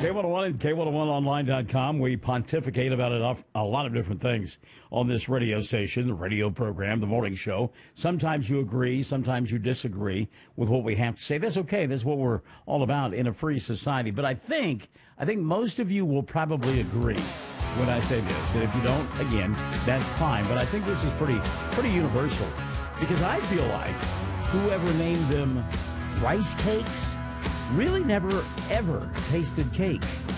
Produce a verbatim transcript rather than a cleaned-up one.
K one oh one and K one oh one online dot com. We pontificate about it, a lot of different things on this radio station, the radio program, the morning show. Sometimes you agree, sometimes you disagree with what we have to say. That's okay. That's what we're all about in a free society. But I think, I think most of you will probably agree when I say this. And if you don't, again, that's fine. But I think this is pretty, pretty universal because I feel like whoever named them rice cakes really never, ever tasted cake.